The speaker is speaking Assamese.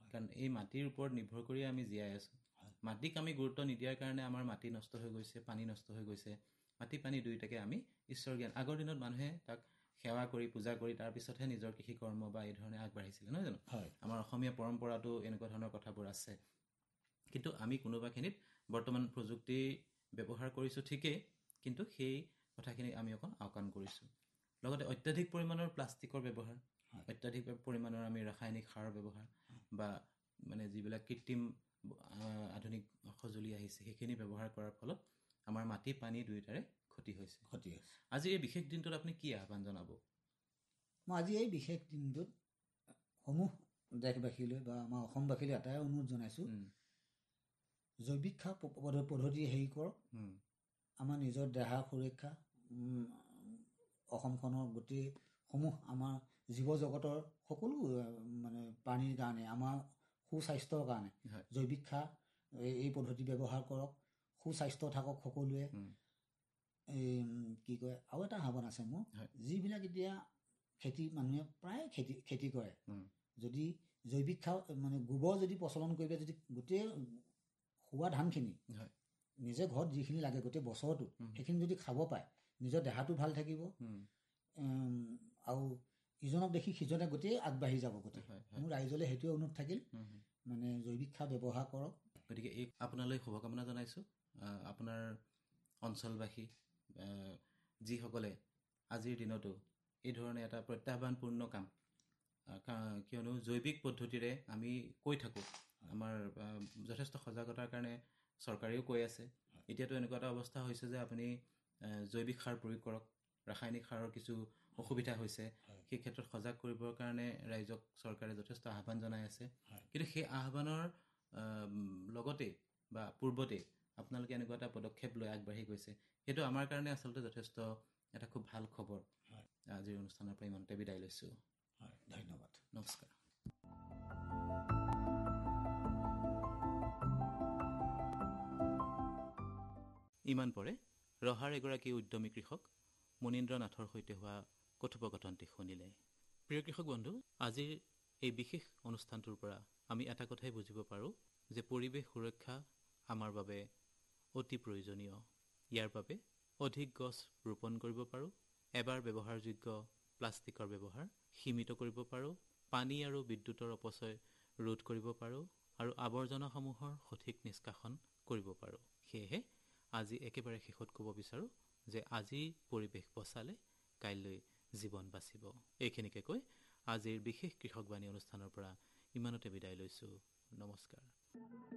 কাৰণ এই মাটিৰ ওপৰত নিৰ্ভৰ কৰি আমি জীয়াই আছোঁ। মাটিক আমি গুৰুত্ব নিদিয়াৰ কাৰণে আমাৰ মাটি নষ্ট হৈ গৈছে, পানী নষ্ট হৈ গৈছে। মাটি পানী দুয়োটাকে আমি ঈশ্বৰ জ্ঞান, আগৰ দিনত মানুহে তাক সেৱা কৰি পূজা কৰি তাৰপিছতহে নিজৰ কৃষি কৰ্ম বা এই ধৰণে আগবাঢ়িছিলে, নহয় জানো? আমাৰ অসমীয়া পৰম্পৰাটো এনেকুৱা ধৰণৰ কথাবোৰ আছে। কিন্তু আমি কোনোবাখিনিত বৰ্তমান প্ৰযুক্তি ব্যৱহাৰ কৰিছোঁ ঠিকেই, কিন্তু সেই কথাখিনি আমি অকণ আওকাণ কৰিছোঁ। লগতে অত্যাধিক পৰিমাণৰ প্লাষ্টিকৰ ব্যৱহাৰ, অত্যাধিক পৰিমাণৰ আমি ৰাসায়নিক সাৰৰ ব্যৱহাৰ বা মানে যিবিলাক কৃত্ৰিম আধুনিক সঁজুলি আহিছে সেইখিনি ব্যৱহাৰ কৰাৰ ফলত আমাৰ মাটি পানী দুয়োটাৰে ক্ষতি হৈছে। আজি এই বিশেষ দিনটোত আপুনি কি আহ্বান জনাব? মই আজি এই বিশেষ দিনটোত সমূহ দেশবাসীলৈ বা আমাৰ অসমবাসীলৈ এটাই অনুৰোধ জনাইছোঁ, জৈৱিক সাৰ পদ্ধতি হেৰি কৰক। আমাৰ নিজৰ দেহাৰ সুৰক্ষা, অসমখনৰ গোটেই সমূহ আমাৰ জীৱ জগতৰ সকলো মানে প্ৰাণীৰ কাৰণে, আমাৰ সুস্বাস্থ্যৰ কাৰণে জৈৱিক সাৰ এই পদ্ধতি ব্যৱহাৰ কৰক। সুস্বাস্থ্য থাকক সকলোৱে। এই কি কয়, আৰু এটা আহ্বান আছে মোৰ, যিবিলাক এতিয়া মানুহে প্ৰায় খেতি কৰে, যদি জৈৱিক সাৰ মানে গোবৰ যদি প্ৰচলন কৰি যদি গোটেই খোৱা ধানখিনি নিজে ঘৰত যিখিনি লাগে গোটেই বছৰটোত সেইখিনি যদি খাব পায়, নিজৰ দেহাটো ভাল থাকিব আৰু ইজনক দেখি সিজনে গোটেই আগবাঢ়ি যাব। গোটেই মোৰ ৰাইজলৈ সেইটোৱে অনুৰোধ থাকিল, মানে জৈৱিক সাৰ ব্যৱহাৰ কৰক। গতিকে এই আপোনালৈ শুভকামনা জনাইছোঁ। আপোনাৰ অঞ্চলবাসী যিসকলে আজিৰ দিনতো এই ধৰণে এটা প্ৰত্যাহ্বানপূৰ্ণ কাম, কিয়নো জৈৱিক পদ্ধতিৰে আমি কৈ থাকোঁ, আমাৰ যথেষ্ট সজাগতাৰ কাৰণে চৰকাৰেও কৈ আছে। এতিয়াতো এনেকুৱা এটা অৱস্থা হৈছে যে আপুনি জৈৱিক সাৰ প্ৰয়োগ কৰক, ৰাসায়নিক সাৰৰ কিছু অসুবিধা হৈছে, সেই ক্ষেত্ৰত সজাগ কৰিবৰ কাৰণে ৰাইজক চৰকাৰে যথেষ্ট আহ্বান জনাই আছে। কিন্তু সেই আহ্বানৰ লগতে বা পূৰ্বতে আপোনালোকে এনেকুৱা এটা পদক্ষেপ লৈ আগবাঢ়ি গৈছে, সেইটো আমাৰ কাৰণে আচলতে যথেষ্ট এটা খুব ভাল খবৰ। আজিৰ অনুষ্ঠানৰ পৰা ইমানতে বিদায় লৈছোঁ। ধন্যবাদ, নমস্কাৰ। ইমান পৰে ৰহাৰ এগৰাকী উদ্যমী কৃষক মুনীন্দ্ৰ নাথৰ সৈতে হোৱা কথোপকথনটি শুনিলে। প্ৰিয় কৃষক বন্ধু, আজিৰ এই বিশেষ অনুষ্ঠানটোৰ পৰা আমি এটা কথাই বুজিব পাৰোঁ যে পৰিৱেশ সুৰক্ষা আমাৰ বাবে অতি প্ৰয়োজনীয়। ইয়াৰ বাবে অধিক গছ ৰোপণ কৰিব পাৰোঁ, এবাৰ ব্যৱহাৰযোগ্য প্লাষ্টিকৰ ব্যৱহাৰ সীমিত কৰিব পাৰোঁ, পানী আৰু বিদ্যুতৰ অপচয় ৰোধ কৰিব পাৰোঁ আৰু আৱৰ্জনাসমূহৰ সঠিক নিষ্কাশন কৰিব পাৰোঁ। সেয়েহে আজি একেবাৰে শেষত ক'ব বিচাৰোঁ যে আজি পৰিৱেশ বচালে কাইলৈ জীৱন বাচিব। এইখিনিকে কৈ আজিৰ বিশেষ কৃষকবাণী অনুষ্ঠানৰ পৰা ইমানতে বিদায় লৈছোঁ। নমস্কাৰ।